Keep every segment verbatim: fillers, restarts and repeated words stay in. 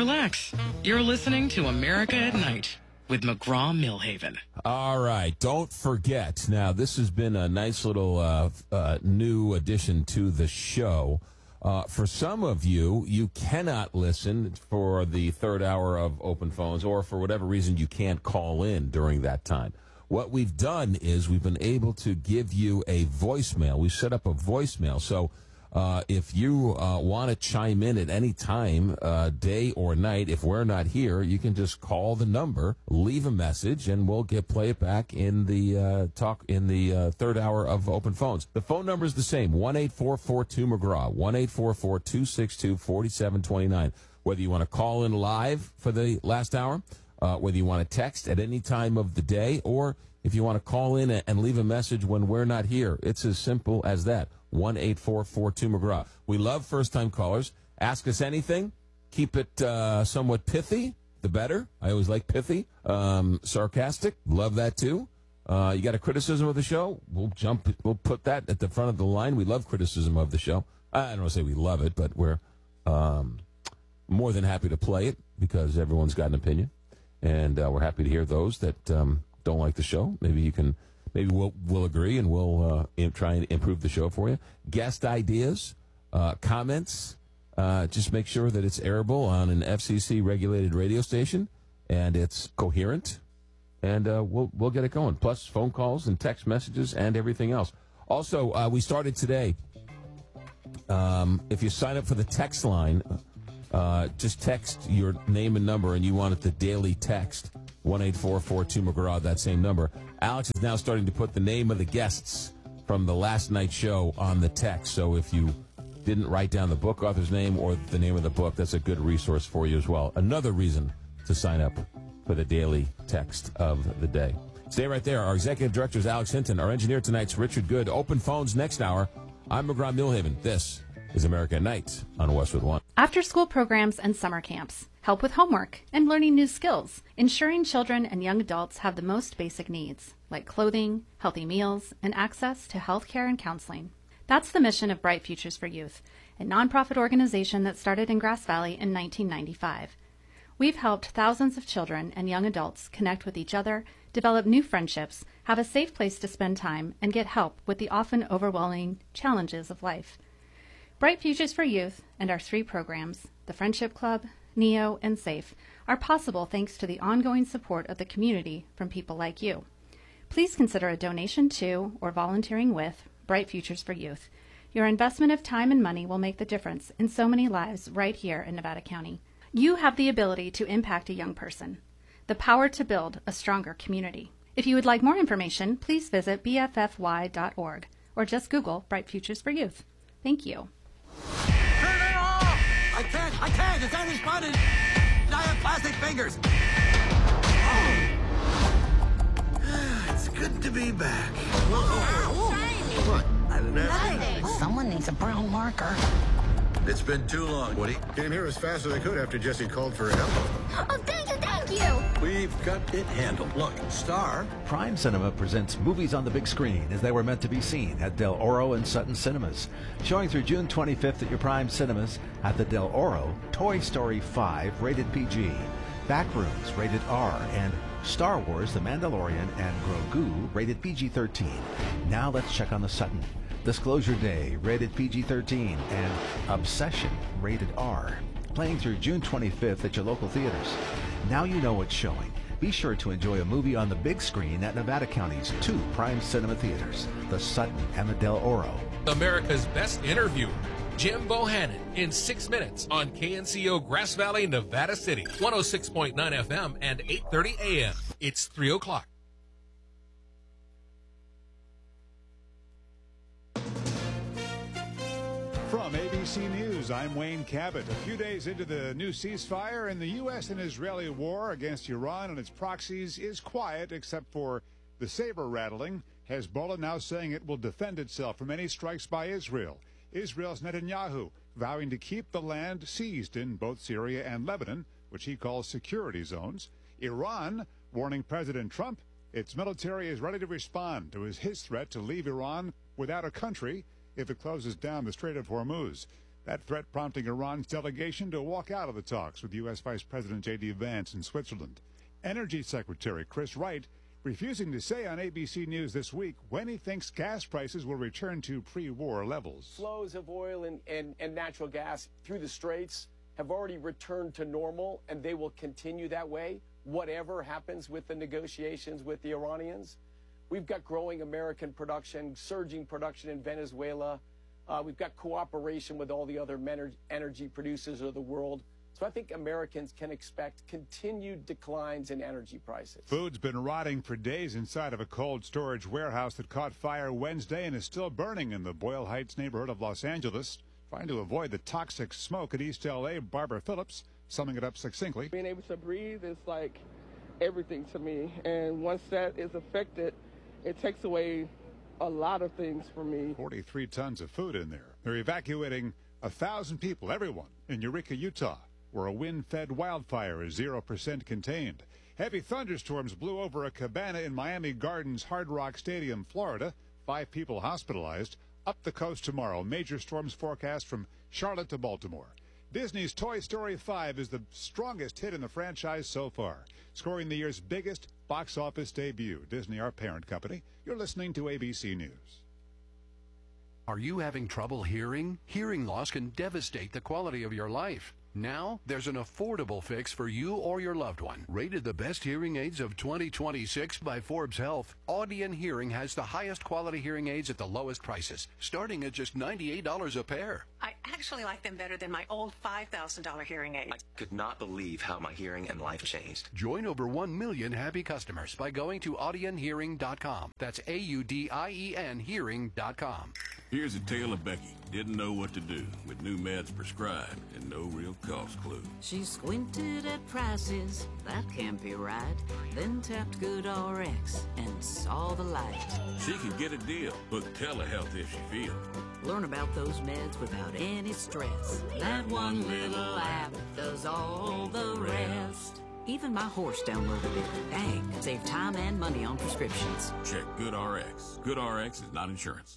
Relax. You're listening to America at Night with McGraw-Millhaven. All right. Don't forget. Now, this has been a nice little uh, uh, new addition to the show. Uh, for some of you, you cannot listen for the third hour of Open Phones, or for whatever reason you can't call in during that time. What we've done is we've been able to give you a voicemail. We set up a voicemail. So uh, if you uh, want to chime in at any time, uh, day or night, if we're not here, you can just call the number, leave a message, and we'll get play it back in the uh, talk in the uh, third hour of Open Phones. The phone number is the same: one eight four four two McGraw, one eight four four two six two four seven two nine. Whether you want to call in live for the last hour, uh, whether you want to text at any time of the day, or if you want to call in and leave a message when we're not here, it's as simple as that. one eight four four two McGraw. We love first-time callers. Ask us anything. Keep it uh, somewhat pithy, the better. I always like pithy. Um, sarcastic, love that too. Uh, you got a criticism of the show? We'll jump. We'll put that at the front of the line. We love criticism of the show. I don't want to say we love it, but we're um, more than happy to play it because everyone's got an opinion, and uh, we're happy to hear those that um, don't like the show. Maybe you can. Maybe we'll we'll agree and we'll uh, try and improve the show for you. Guest ideas, uh, comments. Uh, just make sure that it's airable on an F C C-regulated radio station and it's coherent, and uh, we'll we'll get it going. Plus phone calls and text messages and everything else. Also, uh, we started today. Um, if you sign up for the text line, uh, just text your name and number, and you want it the daily text. one eight four four two McGraw, that same number. Alex is now starting to put the name of the guests from the last night's show on the text. So if you didn't write down the book author's name or the name of the book, that's a good resource for you as well. Another reason to sign up for the daily text of the day. Stay right there. Our executive director is Alex Hinton. Our engineer tonight's Richard Good. Open Phones next hour. I'm McGraw-Millhaven. This is America at Night on Westwood One. After-school programs and summer camps. Help with homework and learning new skills, ensuring children and young adults have the most basic needs, like clothing, healthy meals, and access to health care and counseling. That's the mission of Bright Futures for Youth, a nonprofit organization that started in Grass Valley in nineteen ninety-five. We've helped thousands of children and young adults connect with each other, develop new friendships, have a safe place to spend time, and get help with the often overwhelming challenges of life. Bright Futures for Youth and our three programs, the Friendship Club, NEO, and SAFE, are possible thanks to the ongoing support of the community from people like you. Please consider a donation to or volunteering with Bright Futures for Youth. Your investment of time and money will make the difference in so many lives right here in Nevada County. You have the ability to impact a young person, the power to build a stronger community. If you would like more information, please visit b f f y dot org or just Google Bright Futures for Youth. Thank you. I can't, I can't, it's unspotted. I have plastic fingers. Oh. It's good to be back. Ow, shiny. What? I don't know. Nothing. Someone needs a brown marker. It's been too long, Woody. Came here as fast as I could after Jesse called for help. Oh, thank you, thank you. We've got it handled. Look, Star. Prime Cinema presents movies on the big screen as they were meant to be seen at Del Oro and Sutton Cinemas. Showing through June twenty-fifth at your Prime Cinemas at the Del Oro, Toy Story five, rated P G, Backrooms, rated R, and Star Wars, The Mandalorian, and Grogu, rated P G thirteen. Now let's check on the Sutton. Disclosure Day, rated P G thirteen, and Obsession, rated R. Playing through June twenty-fifth at your local theaters. Now you know what's showing. Be sure to enjoy a movie on the big screen at Nevada County's two Prime Cinema theaters, the Sutton and the Del Oro. America's Best Interviewer, Jim Bohannon, in six minutes on K N C O Grass Valley, Nevada City, one oh six point nine F M and eight thirty A M. It's three o'clock. From A B C News, I'm Wayne Cabot. A few days into the new ceasefire, and the U S and Israeli war against Iran and its proxies is quiet, except for the saber rattling. Hezbollah now saying it will defend itself from any strikes by Israel. Israel's Netanyahu vowing to keep the land seized in both Syria and Lebanon, which he calls security zones. Iran warning President Trump its military is ready to respond to his, his threat to leave Iran without a country if it closes down the Strait of Hormuz. That threat prompting Iran's delegation to walk out of the talks with U S. Vice President J D. Vance in Switzerland. Energy Secretary Chris Wright refusing to say on A B C News this week when he thinks gas prices will return to pre-war levels. Flows of oil and, and, and natural gas through the Straits have already returned to normal, and they will continue that way, whatever happens with the negotiations with the Iranians. We've got growing American production, surging production in Venezuela. Uh, we've got cooperation with all the other energy producers of the world. So I think Americans can expect continued declines in energy prices. Food's been rotting for days inside of a cold storage warehouse that caught fire Wednesday and is still burning in the Boyle Heights neighborhood of Los Angeles. Trying to avoid the toxic smoke at East L A, Barbara Phillips summing it up succinctly. Being able to breathe is like everything to me. And once that is affected, it takes away a lot of things for me. forty-three tons of food in there. They're evacuating a thousand people, everyone, in Eureka, Utah, where a wind-fed wildfire is zero percent contained. Heavy thunderstorms blew over a cabana in Miami Gardens Hard Rock Stadium, Florida. Five people hospitalized. Up the coast tomorrow. Major storms forecast from Charlotte to Baltimore. Disney's Toy Story five is the strongest hit in the franchise so far, scoring the year's biggest box office debut. Disney, our parent company. You're listening to A B C News. Are you having trouble hearing? Hearing loss can devastate the quality of your life. Now, there's an affordable fix for you or your loved one. Rated the best hearing aids of twenty twenty-six by Forbes Health, Audion Hearing has the highest quality hearing aids at the lowest prices, starting at just ninety-eight dollars a pair. I actually like them better than my old five thousand dollars hearing aid. I could not believe how my hearing and life changed. Join over one million happy customers by going to audion hearing dot com. That's A U D I E N hearing dot com. Here's a tale of Becky. Didn't know what to do with new meds prescribed and no real cost clue. She squinted at prices, that can't be right. Then tapped GoodRx and saw the light. She could get a deal, book telehealth if she feels. Learn about those meds without any stress. That one little app does all the rest. Even my horse downloaded it. Dang, save time and money on prescriptions. Check GoodRx. GoodRx is not insurance.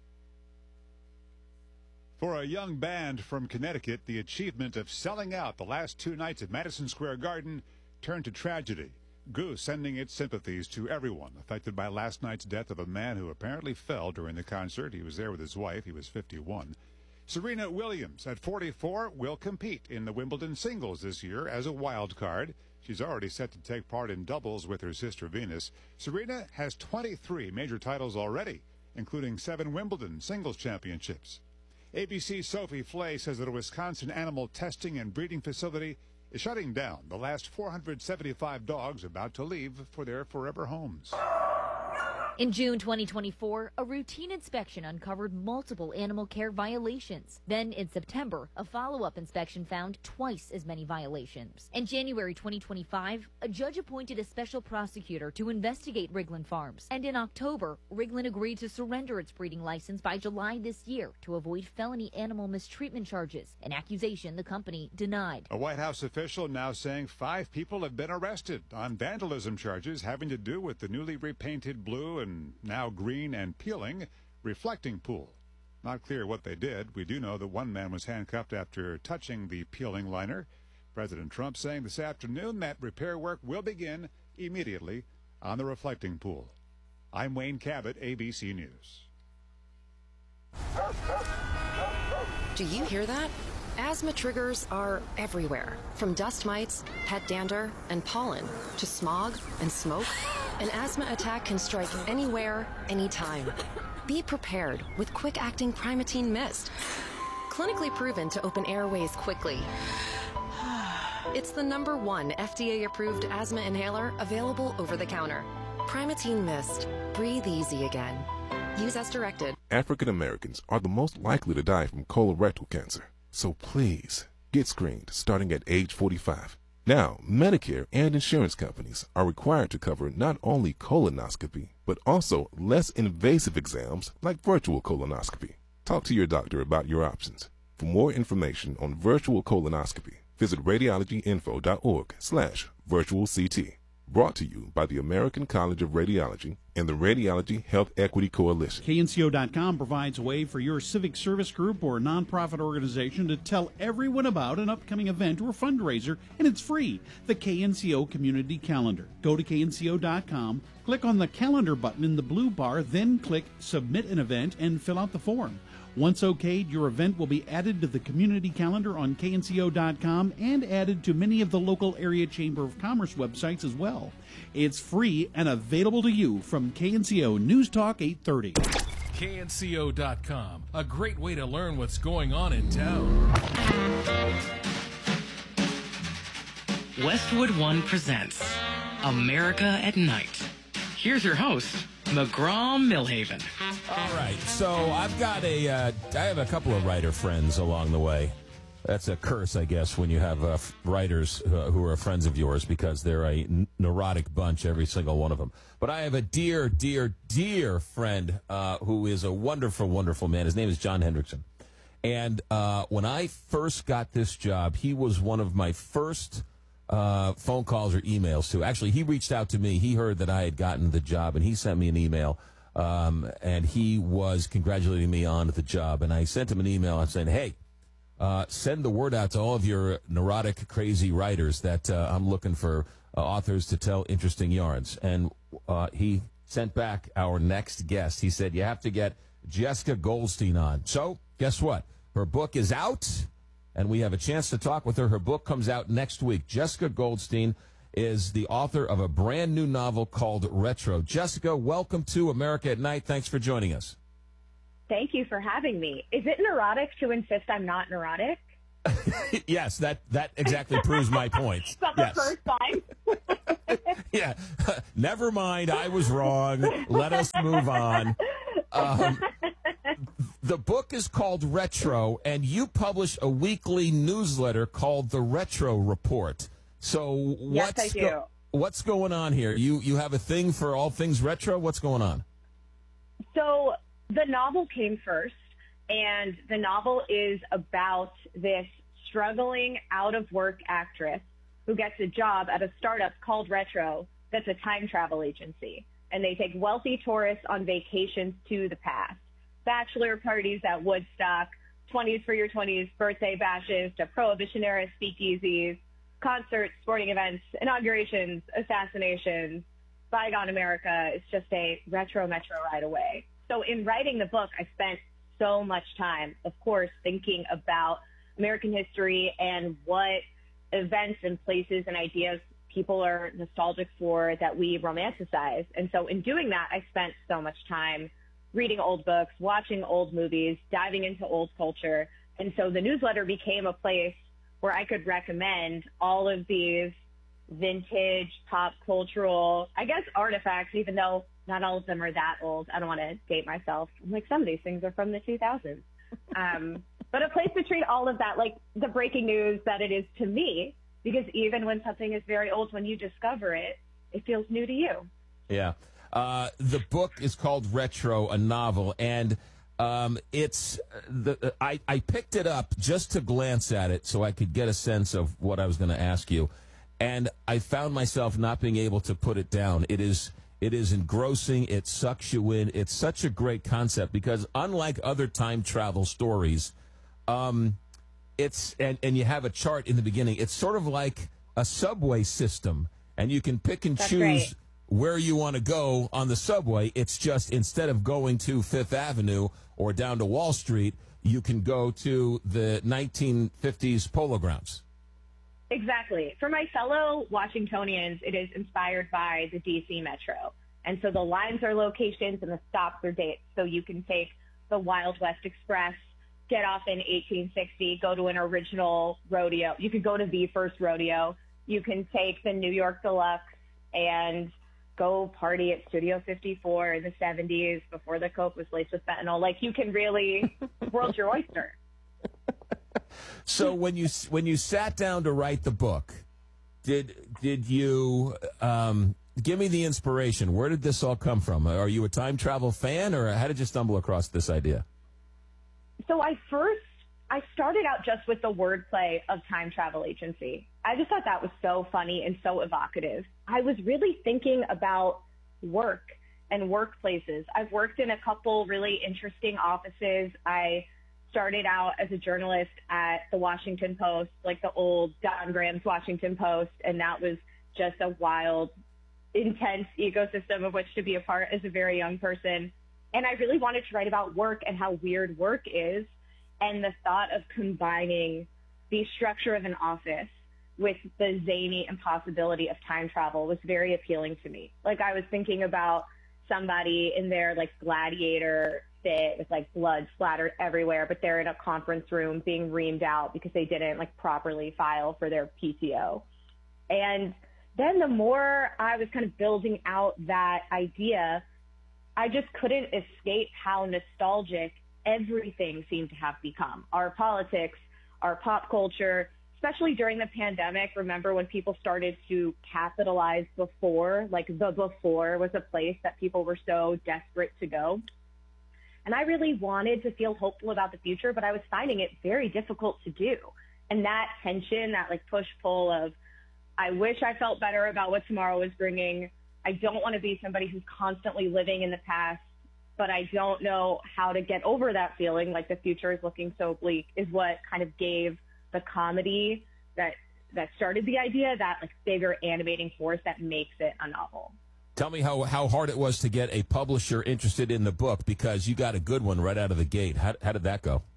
For a young band from Connecticut, the achievement of selling out the last two nights at Madison Square Garden turned to tragedy. Goose sending its sympathies to everyone affected by last night's death of a man who apparently fell during the concert. He was there with his wife. He was fifty-one. Serena Williams, at forty-four, will compete in the Wimbledon singles this year as a wild card. She's already set to take part in doubles with her sister Venus. Serena has twenty-three major titles already, including seven Wimbledon singles championships. A B C's Sophie Flay says that a Wisconsin animal testing and breeding facility is shutting down the last four hundred seventy-five dogs about to leave for their forever homes. In June twenty twenty-four, a routine inspection uncovered multiple animal care violations. Then in September, a follow-up inspection found twice as many violations. In January twenty twenty-five, a judge appointed a special prosecutor to investigate Riglin Farms. And in October, Riglin agreed to surrender its breeding license by July this year to avoid felony animal mistreatment charges, an accusation the company denied. A White House official now saying five people have been arrested on vandalism charges having to do with the newly repainted blue and now green and peeling reflecting pool. Not clear what they did. We do know that one man was handcuffed after touching the peeling liner. President Trump saying this afternoon that repair work will begin immediately on the reflecting pool. I'm Wayne Cabot, A B C News. Do you hear that? Asthma triggers are everywhere, from dust mites, pet dander, and pollen, to smog and smoke. An asthma attack can strike anywhere, anytime. Be prepared with quick-acting Primatene Mist. Clinically proven to open airways quickly. It's the number one F D A-approved asthma inhaler available over the counter. Primatene Mist. Breathe easy again. Use as directed. African Americans are the most likely to die from colorectal cancer. So please, get screened starting at age forty-five. Now, Medicare and insurance companies are required to cover not only colonoscopy, but also less invasive exams like virtual colonoscopy. Talk to your doctor about your options. For more information on virtual colonoscopy, visit radiologyinfo dot org slash virtual CT. Brought to you by the American College of Radiology and the Radiology Health Equity Coalition. K N C O dot com provides a way for your civic service group or nonprofit organization to tell everyone about an upcoming event or fundraiser, and it's free. The K N C O Community Calendar. Go to K N C O dot com, click on the calendar button in the blue bar, then click Submit an Event and fill out the form. Once okayed, your event will be added to the community calendar on K N C O dot com and added to many of the local area Chamber of Commerce websites as well. It's free and available to you from K N C O News Talk eight thirty. K N C O dot com, a great way to learn what's going on in town. Westwood One presents America at Night. Here's your host, McGraw-Milhaven. All right, so I've got a, uh, I have a couple of writer friends along the way. That's a curse, I guess, when you have uh, writers uh, who are friends of yours, because they're a n- neurotic bunch, every single one of them. But I have a dear, dear, dear friend uh, who is a wonderful, wonderful man. His name is John Hendrickson. And uh, when I first got this job, he was one of my first uh, phone calls or emails to. Actually, he reached out to me. He heard that I had gotten the job, and he sent me an email. Um, and he was congratulating me on the job. And I sent him an email and said, hey, uh, send the word out to all of your neurotic, crazy writers that uh, I'm looking for uh, authors to tell interesting yarns. And uh, he sent back our next guest. He said, you have to get Jessica Goldstein on. So guess what? Her book is out, and we have a chance to talk with her. Her book comes out next week. Jessica Goldstein is the author of a brand new novel called Retro. Jessica, welcome to America at Night. Thanks for joining us. Thank you for having me. Is it neurotic to insist I'm not neurotic? Yes, that, that exactly proves my point. It's not yes. the first time. Yeah. Never mind. I was wrong. Let us move on. Um, the book is called Retro, and you publish a weekly newsletter called The Retro Report. So Yes, what's I do. Go- what's going on here? You you have a thing for all things retro? What's going on? So the novel came first, and the novel is about this struggling out-of-work actress who gets a job at a startup called Retro that's a time travel agency. And they take wealthy tourists on vacations to the past. Bachelor parties at Woodstock, twenties for your twenties, birthday bashes to Prohibition-era speakeasies, concerts, sporting events, inaugurations, assassinations, bygone America. It's just a retro metro ride away. So in writing the book, I spent so much time, of course, thinking about American history and what events and places and ideas people are nostalgic for that we romanticize. And so in doing that, I spent so much time reading old books, watching old movies, diving into old culture. And so the newsletter became a place where I could recommend all of these vintage, pop cultural, I guess, artifacts, even though not all of them are that old. I don't want to date myself. I'm like, some of these things are from the two thousands. Um, but a place to treat all of that, like the breaking news that it is to me, because even when something is very old, when you discover it, it feels new to you. Yeah. Uh, the book is called Retro, a novel, and um, it's the I, I picked it up just to glance at it so I could get a sense of what I was going to ask you, and I found myself not being able to put it down. It is it is engrossing. It sucks you in. It's such a great concept because unlike other time travel stories, um, it's and, and you have a chart in the beginning. It's sort of like a subway system, and you can pick and That's choose right. where you want to go on the subway. It's just instead of going to Fifth Avenue or down to Wall Street, you can go to the nineteen fifties Polo Grounds. Exactly. For my fellow Washingtonians, it is inspired by the D C Metro. And so the lines are locations and the stops are dates. So you can take the Wild West Express, get off in eighteen sixty, go to an original rodeo. You could go to the first rodeo. You can take the New York Deluxe and go party at Studio fifty-four in the seventies before the Coke was laced with fentanyl. Like, you can really, the world's your oyster. So when you when you sat down to write the book, did did you um, give me the inspiration? Where did this all come from? Are you a time travel fan, or how did you stumble across this idea? So I first, I started out just with the wordplay of time travel agency. I just thought that was so funny and so evocative. I was really thinking about work and workplaces. I've worked in a couple really interesting offices. I started out as a journalist at the Washington Post, like the old Don Graham's Washington Post, and that was just a wild, intense ecosystem of which to be a part as a very young person. And I really wanted to write about work and how weird work is, and the thought of combining the structure of an office with the zany impossibility of time travel was very appealing to me. Like, I was thinking about somebody in their like gladiator fit with like blood splattered everywhere, but they're in a conference room being reamed out because they didn't like properly file for their P T O. And then the more I was kind of building out that idea, I just couldn't escape how nostalgic everything seemed to have become. Our politics, our pop culture, especially during the pandemic. Remember when people started to capitalize before, like the before was a place that people were so desperate to go. And I really wanted to feel hopeful about the future, but I was finding it very difficult to do. And that tension, that like push-pull of, I wish I felt better about what tomorrow was bringing. I don't want to be somebody who's constantly living in the past, but I don't know how to get over that feeling like the future is looking so bleak, is what kind of gave the comedy that that started the idea, that like bigger animating force that makes it a novel. Tell me how, how hard it was to get a publisher interested in the book, because you got a good one right out of the gate. How, how did that go?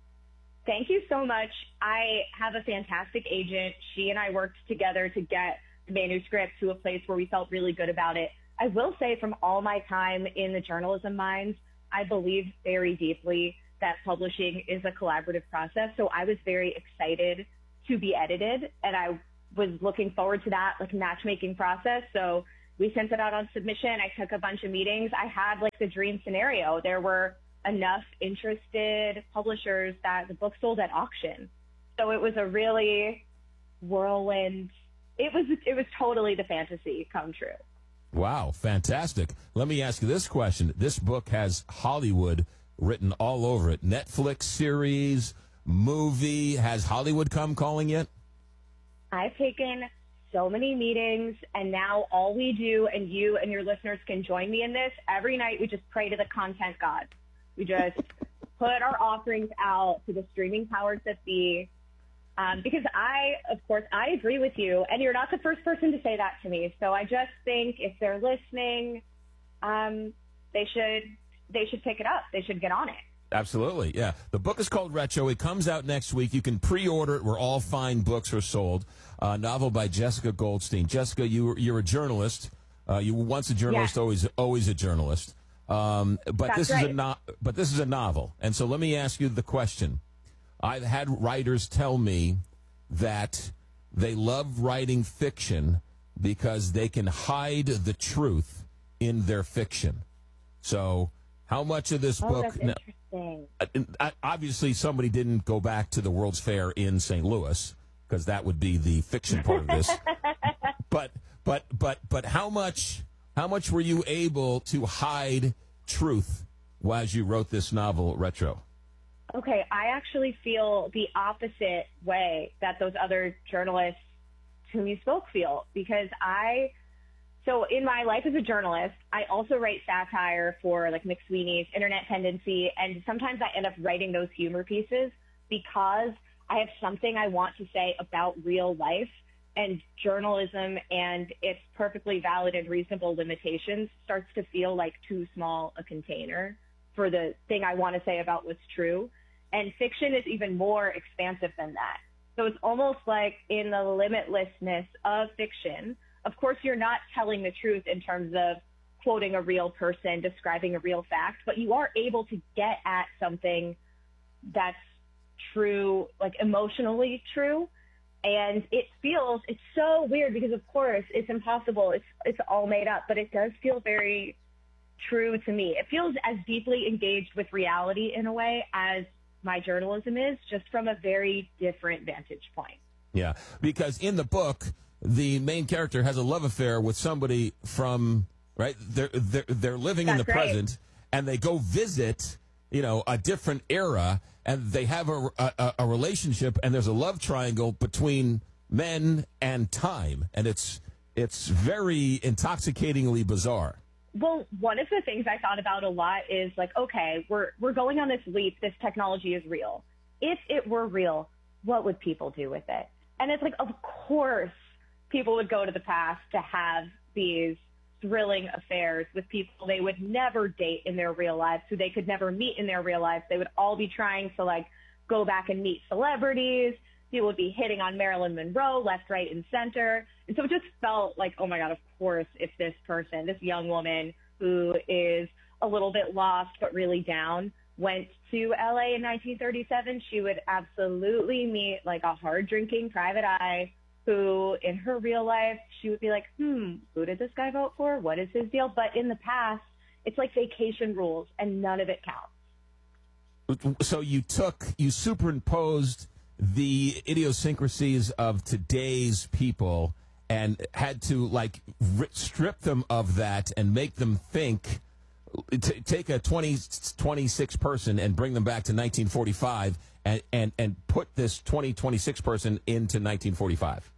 Thank you so much. I have a fantastic agent. She and I worked together to get the manuscript to a place where we felt really good about it. I will say, from all my time in the journalism mines, I believe very deeply that publishing is a collaborative process. So I was very excited to be edited, and I was looking forward to that like matchmaking process. So we sent it out on submission. I took a bunch of meetings. I had like the dream scenario. There were enough interested publishers that the book sold at auction. So it was a really whirlwind. It was, it was totally the fantasy come true. Wow, fantastic. Let me ask you this question. This book has Hollywood written all over it. Netflix series, movie. Has Hollywood come calling yet? I've taken so many meetings, and now all we do, and you and your listeners can join me in this, every night we just pray to the content gods. We just put our offerings out to the streaming powers that be. Um, because I, of course, I agree with you, and you're not the first person to say that to me. So I just think if they're listening, um, they should they should pick it up. They should get on it. Absolutely, yeah. The book is called Retro. It comes out next week. You can pre-order it where all fine books are sold. A novel by Jessica Goldstein. Jessica, you, you're a journalist. Uh, you were once a journalist, Yes. always always a journalist. Um, but That's this right. is a no, but this is a novel, and so let me ask you the question. I've had writers tell me that they love writing fiction because they can hide the truth in their fiction. So how much of this Oh, book... that's now, interesting. uh, obviously, somebody didn't go back to the World's Fair in Saint Louis, because that would be the fiction part of this. but but but but how much how much were you able to hide truth as you wrote this novel, Retro? Okay, I actually feel the opposite way that those other journalists whom you spoke feel, because I, so in my life as a journalist, I also write satire for like McSweeney's, Internet Tendency, and sometimes I end up writing those humor pieces because I have something I want to say about real life, and journalism and its perfectly valid and reasonable limitations starts to feel like too small a container for the thing I want to say about what's true. And fiction is even more expansive than that. So it's almost like in the limitlessness of fiction, of course, you're not telling the truth in terms of quoting a real person, describing a real fact, but you are able to get at something that's true, like emotionally true. And it feels, it's so weird because, of course, it's impossible. It's, it's all made up, but it does feel very true to me. It feels as deeply engaged with reality in a way as my journalism is, just from a very different vantage point. Yeah, because in the book, the main character has a love affair with somebody from, right, they're, they're, they're living in That's the right. present, and they go visit you know, a different era, and they have a, a, a relationship, and there's a love triangle between men and time, and it's it's very intoxicatingly bizarre. Well, one of the things I thought about a lot is like, okay, we're we're going on this leap. This technology is real. If it were real, what would people do with it? And it's like, of course, people would go to the past to have these thrilling affairs with people they would never date in their real lives, who they could never meet in their real lives. They would all be trying to like go back and meet celebrities. People would be hitting on Marilyn Monroe left, right, and center. And so it just felt like, oh my God, of course, if this person, this young woman who is a little bit lost but really down, went to L A in nineteen thirty-seven, she would absolutely meet like a hard-drinking private eye who in her real life, she would be like, hmm, who did this guy vote for? What is his deal? But in the past, it's like vacation rules and none of it counts. So you took, you superimposed the idiosyncrasies of today's people and had to like rip, strip them of that and make them think, t- take a twenty, twenty-six person and bring them back to nineteen forty-five and, and, and put this twenty, twenty-six person into nineteen forty-five.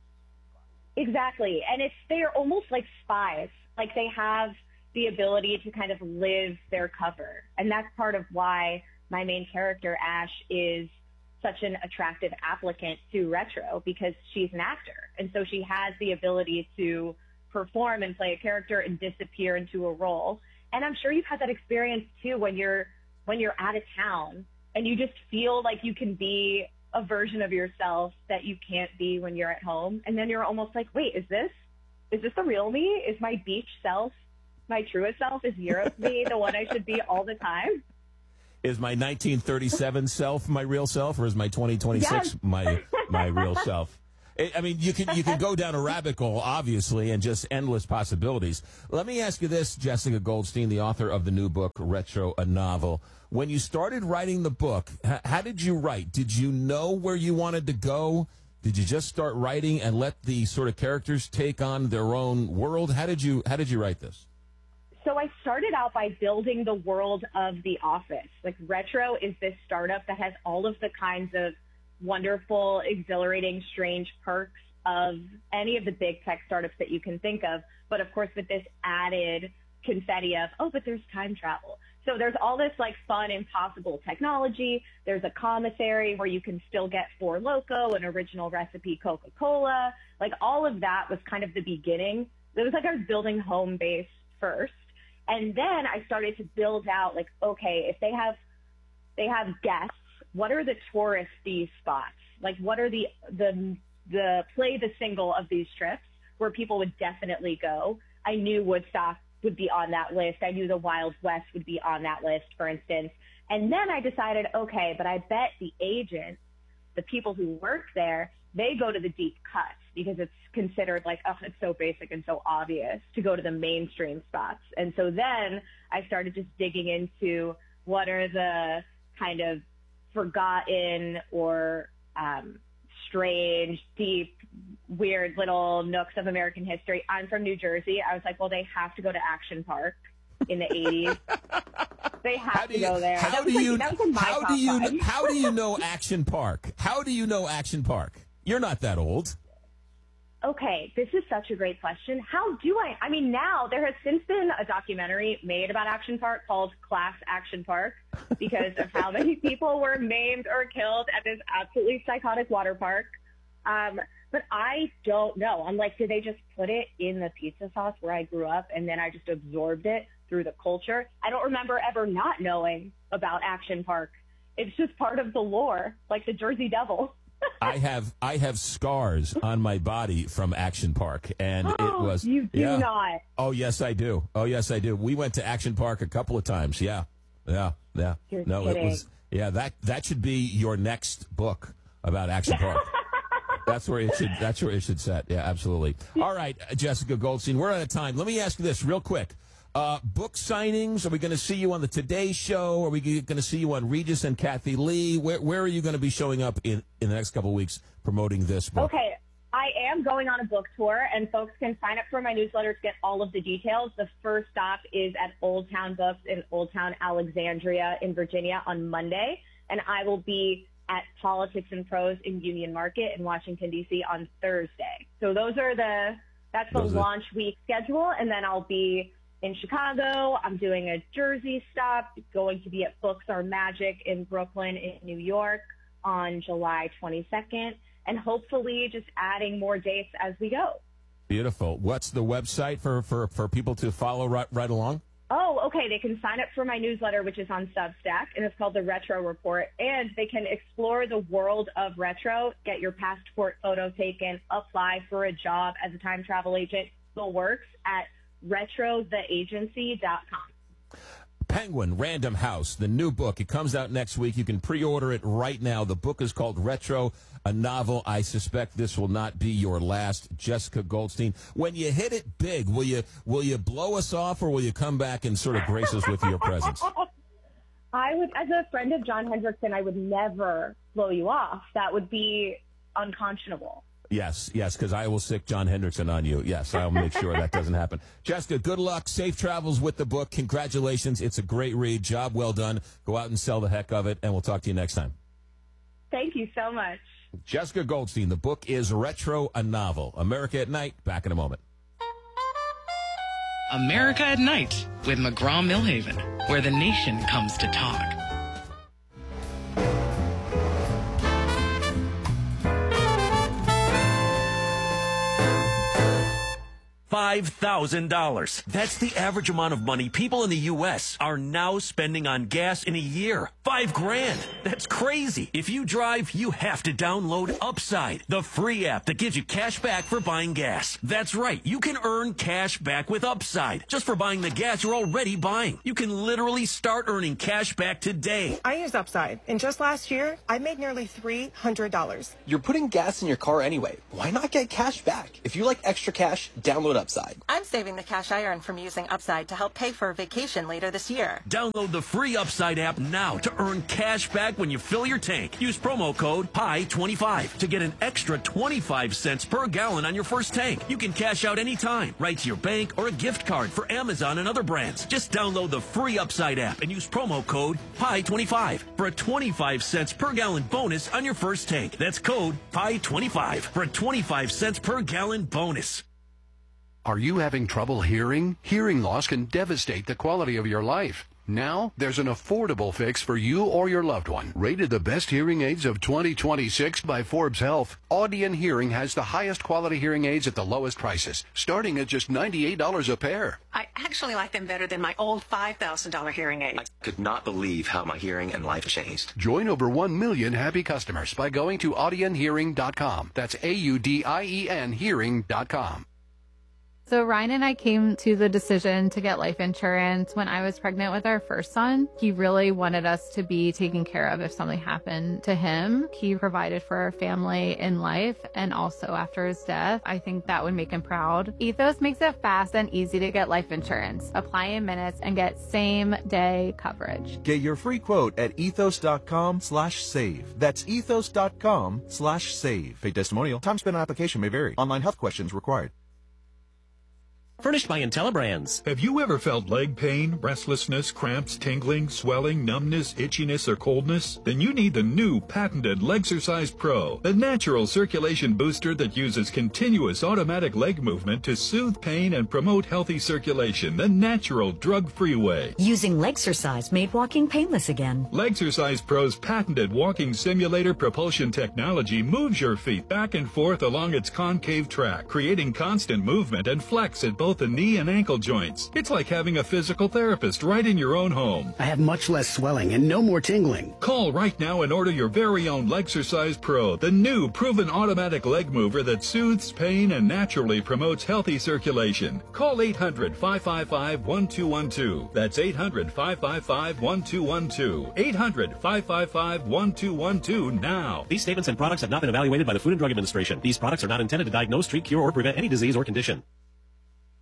Exactly. And it's, they're almost like spies. Like they have the ability to kind of live their cover. And that's part of why my main character, Ash, is such an attractive applicant to Retro, because she's an actor. And so she has the ability to perform and play a character and disappear into a role. And I'm sure you've had that experience too when you're when you're out of town and you just feel like you can be a version of yourself that you can't be when you're at home. And then you're almost like, wait, is this is this the real me? Is my beach self, my truest self, is Europe me the one I should be all the time? Is my nineteen thirty-seven self my real self, or is my twenty twenty-six Yes. my my real self? I I mean, you can you can go down a rabbit hole, obviously, and just endless possibilities. Let me ask you this, Jessica Goldstein, the author of the new book, Retro, a Novel. When you started writing the book, h- how did you write? Did you know where you wanted to go? Did you just start writing and let the sort of characters take on their own world? How did you how did you write this? So I started out by building the world of The Office. Like Retro is this startup that has all of the kinds of wonderful, exhilarating, strange perks of any of the big tech startups that you can think of. But of course, with this added confetti of, oh, but there's time travel. So there's all this like fun, impossible technology. There's a commissary where you can still get Four Loko, an original recipe Coca-Cola. Like all of that was kind of the beginning. It was like I was building home base first. And then I started to build out like, okay, if they have, they have guests, what are the touristy spots? Like what are the, the, the play the single of these trips where people would definitely go? I knew Woodstock would be on that list. I knew the Wild West would be on that list, for instance. And then I decided, okay, but I bet the agents, the people who work there, they go to the deep cuts because it's considered like, oh, it's so basic and so obvious to go to the mainstream spots. And so then I started just digging into what are the kind of forgotten or um, strange, deep, weird little nooks of American history. I'm from New Jersey. I was like, well, they have to go to Action Park in the eighties. They have to you, go there. How That do was like- you that was in my how top do you five. how do you know Action Park? How do you know Action Park? You're not that old. Okay, this is such a great question. How do I? I mean, now there has since been a documentary made about Action Park called Class Action Park because of how many people were maimed or killed at this absolutely psychotic water park. Um, but I don't know. I'm like, did they just put it in the pizza sauce where I grew up and then I just absorbed it through the culture? I don't remember ever not knowing about Action Park. It's just part of the lore, like the Jersey Devil. I have I have scars on my body from Action Park, and it was You do yeah. not. Oh yes, I do. Oh yes, I do. We went to Action Park a couple of times. Yeah, yeah, yeah. You're no, kidding. it was yeah. That that should be your next book about Action Park. That's where it should. That's where it should set. Yeah, absolutely. All right, Jessica Goldstein, we're out of time. Let me ask you this real quick. Uh, book signings, are we going to see you on the Today Show? Are we going to see you on Regis and Kathy Lee? Where where are you going to be showing up in, in the next couple of weeks promoting this book? Okay, I am going on a book tour, and folks can sign up for my newsletter to get all of the details. The first stop is at Old Town Books in Old Town Alexandria in Virginia on Monday, and I will be at Politics and Prose in Union Market in Washington, D C on Thursday. So those are the, that's the Those are- launch week schedule, and then I'll be in Chicago. I'm doing a Jersey stop, going to be at Books Are Magic in Brooklyn in New York on July twenty-second, and hopefully just adding more dates as we go. Beautiful. What's the website for, for, for people to follow right, right along? Oh, okay. They can sign up for my newsletter, which is on Substack, and it's called the Retro Report. And they can explore the world of retro, get your passport photo taken, apply for a job as a time travel agent. The works at retro the agency dot com. Penguin Random House, the new book. It comes out next week. You can pre-order it right now. The book is called Retro, a novel. I suspect this will not be your last. Jessica Goldstein, when you hit it big, will you will you blow us off, or will you come back and sort of grace us with your presence? I would, as a friend of John Hendrickson, I would never blow you off. That would be unconscionable. Yes, yes, because I will sick John Hendrickson on you. Yes, I'll make sure that doesn't happen. Jessica, good luck. Safe travels with the book. Congratulations. It's a great read. Job well done. Go out and sell the heck of it, and we'll talk to you next time. Thank you so much. Jessica Goldstein. The book is Retro, a Novel. America at Night. Back in a moment. America at Night with McGraw-Millhaven, where the nation comes to talk. five thousand dollars. That's the average amount of money people in the U S are now spending on gas in a year. Five grand. That's crazy. If you drive, you have to download Upside, the free app that gives you cash back for buying gas. That's right. You can earn cash back with Upside just for buying the gas you're already buying. You can literally start earning cash back today. I use Upside, and just last year, I made nearly three hundred dollars. You're putting gas in your car anyway. Why not get cash back? If you like extra cash, download Upside. I'm saving the cash I earn from using Upside to help pay for a vacation later this year. Download the free Upside app now to earn cash back when you fill your tank. Use promo code P I twenty-five to get an extra twenty-five cents per gallon on your first tank. You can cash out anytime, right to your bank or a gift card for Amazon and other brands. Just download the free Upside app and use promo code P I twenty-five for a twenty-five cents per gallon bonus on your first tank. That's code P I twenty-five for a twenty-five cents per gallon bonus. Are you having trouble hearing? Hearing loss can devastate the quality of your life. Now, there's an affordable fix for you or your loved one. Rated the best hearing aids of twenty twenty-six by Forbes Health, Audion Hearing has the highest quality hearing aids at the lowest prices, starting at just ninety-eight dollars a pair. I actually like them better than my old five thousand dollars hearing aid. I could not believe how my hearing and life changed. Join over one million happy customers by going to audion hearing dot com. That's A U D I E N hearing dot com. So Ryan and I came to the decision to get life insurance when I was pregnant with our first son. He really wanted us to be taken care of if something happened to him. He provided for our family in life and also after his death. I think that would make him proud. Ethos makes it fast and easy to get life insurance. Apply in minutes and get same day coverage. Get your free quote at ethos dot com slash save. That's ethos dot com slash save. Paid testimonial. Time spent on application may vary. Online health questions required. Furnished by IntelliBrands. Have you ever felt leg pain, restlessness, cramps, tingling, swelling, numbness, itchiness, or coldness? Then you need the new patented Legsercise Pro, the natural circulation booster that uses continuous automatic leg movement to soothe pain and promote healthy circulation the natural drug-free way. Using Legsercise made walking painless again. Legsercise Pro's patented walking simulator propulsion technology moves your feet back and forth along its concave track, creating constant movement and flex at both the knee and ankle joints. It's like having a physical therapist right in your own home. I have much less swelling and no more tingling. Call right now and order your very own Legsercise Pro, the new proven automatic leg mover that soothes pain and naturally promotes healthy circulation. Call eight hundred, five five five, one two one two. That's eight hundred, five five five, one two one two. eight hundred, five five five, one two one two now. These statements and products have not been evaluated by the Food and Drug Administration. These products are not intended to diagnose, treat, cure, or prevent any disease or condition.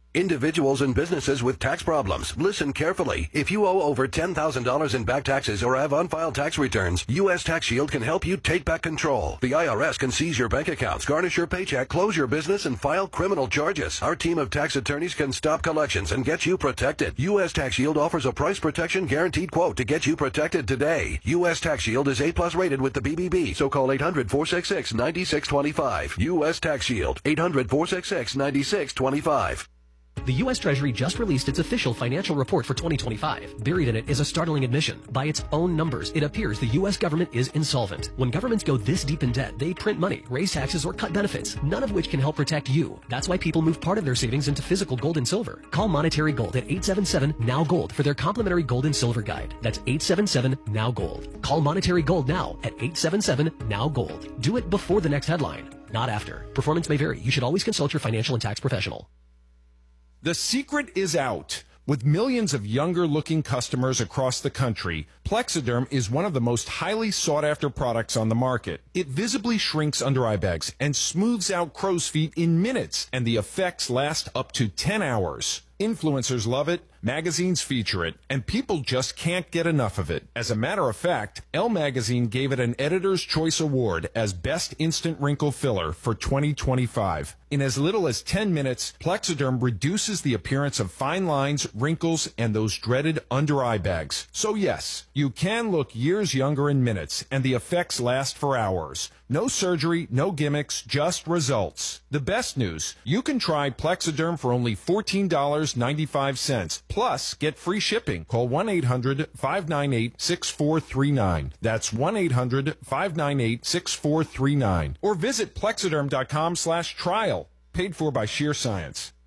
Individuals and businesses with tax problems, listen carefully. If you owe over ten thousand dollars in back taxes or have unfiled tax returns, U S Tax Shield can help you take back control. The I R S can seize your bank accounts, garnish your paycheck, close your business, and file criminal charges. Our team of tax attorneys can stop collections and get you protected. U S Tax Shield offers a price protection guaranteed quote to get you protected today. U S Tax Shield is A plus rated with the B B B, so call eight hundred, four six six, nine six two five. U S Tax Shield, eight hundred, four six six, nine six two five. The U S Treasury just released its official financial report for twenty twenty-five. Buried in it is a startling admission. By its own numbers, it appears the U S government is insolvent. When governments go this deep in debt, they print money, raise taxes, or cut benefits, none of which can help protect you. That's why people move part of their savings into physical gold and silver. Call Monetary Gold at eight seven seven, N O W Gold for their complimentary gold and silver guide. That's eight seven seven, N O W Gold. Call Monetary Gold now at eight seven seven, N O W Gold. Do it before the next headline, not after. Performance may vary. You should always consult your financial and tax professional. The secret is out. With millions of younger-looking customers across the country, Plexiderm is one of the most highly sought-after products on the market. It visibly shrinks under-eye bags and smooths out crow's feet in minutes, and the effects last up to ten hours. Influencers love it, magazines feature it, and people just can't get enough of it. As a matter of fact, Elle Magazine gave it an Editor's Choice Award as Best Instant Wrinkle Filler for twenty twenty-five. In as little as ten minutes, Plexiderm reduces the appearance of fine lines, wrinkles, and those dreaded under-eye bags. So yes, you can look years younger in minutes, and the effects last for hours. No surgery, no gimmicks, just results. The best news, you can try Plexiderm for only fourteen dollars and ninety-five cents. Plus, get free shipping. Call one eight hundred, five nine eight, six four three nine. That's one eight hundred, five nine eight, six four three nine. Or visit Plexiderm dot com slash trial. Paid for by Sheer Science.